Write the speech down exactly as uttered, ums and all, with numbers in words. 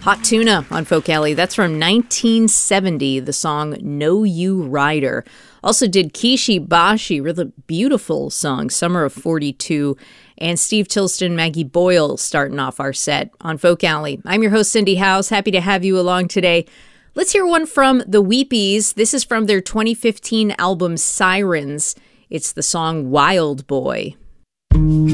Hot Tuna on Folk Alley. That's from nineteen seventy, the song Know You Rider. Also did Kishi Bashi, really beautiful song, Summer of forty-two. And Steve Tilston, Maggie Boyle starting off our set on Folk Alley. I'm your host, Cindy House. Happy to have you along today. Let's hear one from the Weepies. This is from their twenty fifteen album Sirens. It's the song Wild Boy.